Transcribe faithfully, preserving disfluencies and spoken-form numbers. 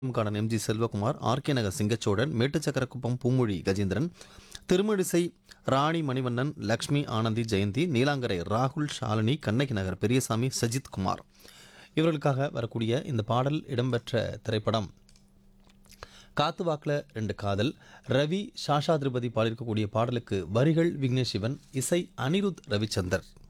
காடன் MG Selvakumar, RK நகர் சிங்கச்சோழன், மேட்டுச்சக்கரக்குப்பம் பூமொழி கஜேந்திரன், திருமழிசை ராணி மணிவண்ணன், லக்ஷ்மி ஆனந்தி ஜெயந்தி, நீலாங்கரை ராகுல் ஷாலினி, கண்ணகி நகர் பெரியசாமி, சஜித் குமார் இவர்களுக்காக வரக்கூடிய இந்த பாடல் இடம்பெற்ற திரைப்படம் காத்து வாக்கில் ரெண்டு காதல். ரவி சாஷா திருபதி பாடியிருக்கக்கூடிய பாடலுக்கு வரிகள் விக்னேஷ் சிவன், இசை அனிருத் ரவிச்சந்தர்.